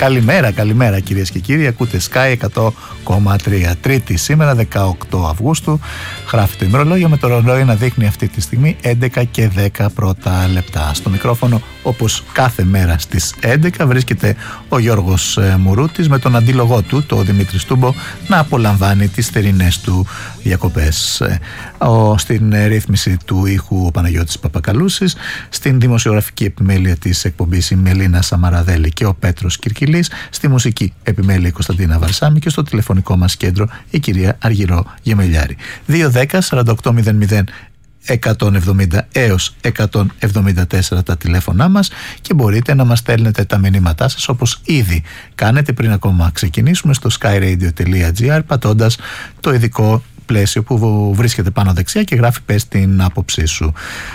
Καλημέρα κυρίες και κύριοι. Ακούτε Sky 100,3. Τρίτη σήμερα, 18 Αυγούστου. Γράφει το ημερολόγιο με το ρολόι να δείχνει αυτή τη στιγμή 11 και 10 πρώτα λεπτά. Στο μικρόφωνο, όπως κάθε μέρα στις 11, βρίσκεται ο Γιώργος Μουρούτης με τον αντίλογό του, το Δημήτρη Στούμπο, να απολαμβάνει τις θερινές του διακοπές. Στην ρύθμιση του ήχου ο Παναγιώτης Παπακαλούσης, στην δημοσιογραφική επιμέλεια της εκπομπής η Μελίνα Σαμαραδέλη και ο Πέτρος Κυρκυλής, στη μουσική επιμέλεια η Κωνσταντίνα Βαρσάμη και στο τηλεφωνικό μας κέντρο η κυρία Αργυρό Γεμελιάρη. 210-4800 170 έως 174 τα τηλέφωνά μας και μπορείτε να μας στέλνετε τα μηνύματά σας όπως ήδη κάνετε πριν ακόμα ξεκινήσουμε στο skyradio.gr πατώντας το ειδικό πλαίσιο που βρίσκεται πάνω δεξιά και γράφει «Πες την άποψή σου».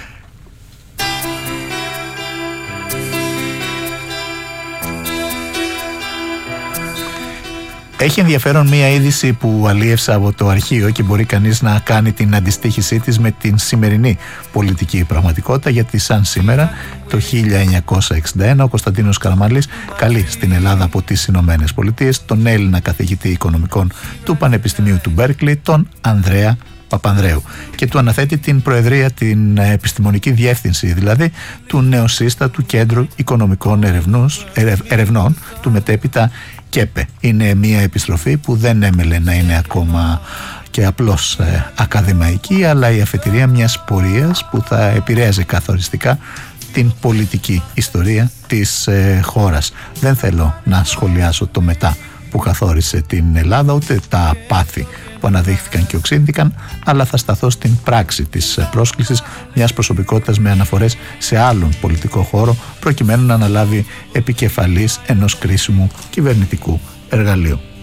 Έχει ενδιαφέρον μία είδηση που αλίευσα από το αρχείο και μπορεί κανείς να κάνει την αντιστοίχησή της με την σημερινή πολιτική πραγματικότητα, γιατί σαν σήμερα το 1961 ο Κωνσταντίνος Καραμανλής καλεί στην Ελλάδα από τις Ηνωμένες Πολιτείες τον Έλληνα καθηγητή οικονομικών του Πανεπιστημίου του Μπέρκλι, τον Ανδρέα Παπανδρέου, και του αναθέτει την προεδρία, την επιστημονική διεύθυνση δηλαδή του νεοσύστατου Κέντρου Οικονομικών Ερευνών του μετέπειτα ΚΕΠΕ. Είναι μια επιστροφή που δεν έμελε να είναι ακόμα και απλώς ακαδημαϊκή, αλλά η αφετηρία μιας πορείας που θα επηρέαζε καθοριστικά την πολιτική ιστορία της χώρας. Δεν θέλω να σχολιάσω το μετά που καθόρισε την Ελλάδα, ούτε τα πάθη που αναδείχθηκαν και οξύνθηκαν, αλλά θα σταθώ στην πράξη της πρόσκλησης μιας προσωπικότητας με αναφορές σε άλλον πολιτικό χώρο, προκειμένου να αναλάβει επικεφαλής ενός κρίσιμου κυβερνητικού εργαλείου.